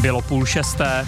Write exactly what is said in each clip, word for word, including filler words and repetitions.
Bylo půl šesté.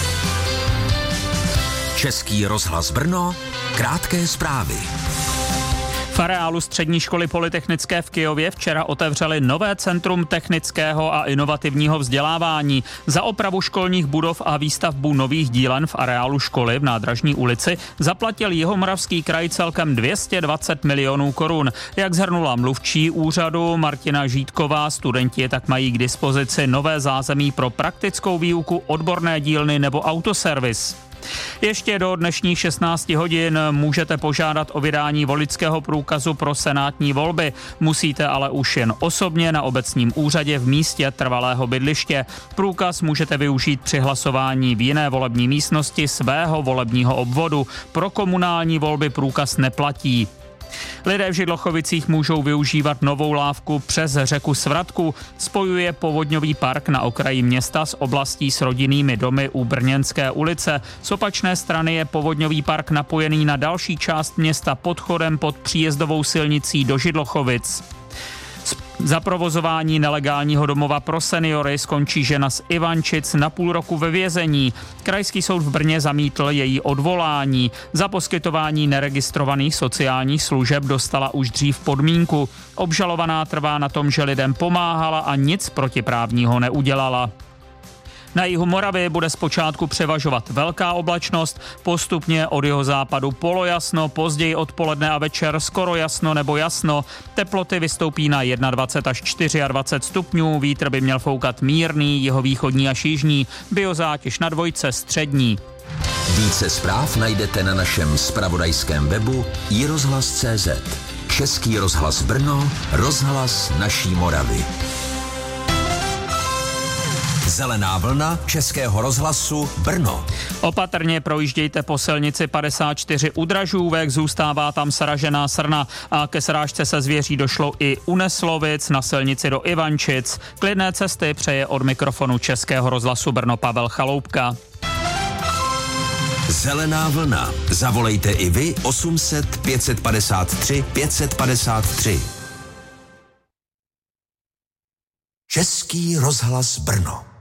Český rozhlas Brno, krátké zprávy. V areálu Střední školy polytechnické v Kyjově včera otevřeli nové centrum technického a inovativního vzdělávání. Za opravu školních budov a výstavbu nových dílen v areálu školy v Nádražní ulici zaplatil Jihomoravský kraj celkem dvě stě dvacet milionů korun. Jak shrnula mluvčí úřadu Martina Žítková, studenti tak mají k dispozici nové zázemí pro praktickou výuku, odborné dílny nebo autoservis. Ještě do dnešních šestnácti hodin můžete požádat o vydání voličského průkazu pro senátní volby. Musíte ale už jen osobně na obecním úřadě v místě trvalého bydliště. Průkaz můžete využít při hlasování v jiné volební místnosti svého volebního obvodu. Pro komunální volby průkaz neplatí. Lidé v Židlochovicích můžou využívat novou lávku přes řeku Svratku. Spojuje povodňový park na okraji města s oblastí s rodinnými domy u Brněnské ulice. Z opačné strany je povodňový park napojený na další část města podchodem pod příjezdovou silnicí do Židlochovic. Za provozování nelegálního domova pro seniory skončí žena z Ivančic na půl roku ve vězení. Krajský soud v Brně zamítl její odvolání. Za poskytování neregistrovaných sociálních služeb dostala už dřív podmínku. Obžalovaná trvá na tom, že lidem pomáhala a nic protiprávního neudělala. Na jihu Moravy bude zpočátku převažovat velká oblačnost, postupně od jihozápadu polojasno, později odpoledne a večer skoro jasno nebo jasno. Teploty vystoupí na dvacet jedna až dvacet čtyři stupňů, vítr by měl foukat mírný, jihovýchodní až jižní, biozátěž na dvojce střední. Více zpráv najdete na našem zpravodajském webu i rozhlas tečka cé zet. Český rozhlas Brno, rozhlas naší Moravy. Zelená vlna Českého rozhlasu Brno. Opatrně projíždějte po silnici padesát čtyři u Dražůvek, zůstává tam sražená srna a ke srážce se zvěří došlo i u Neslovic na silnici do Ivančic. Klidné cesty přeje od mikrofonu Českého rozhlasu Brno Pavel Chaloupka. Zelená vlna. Zavolejte i vy osm set pět set padesát tři pět set padesát tři. Český rozhlas Brno.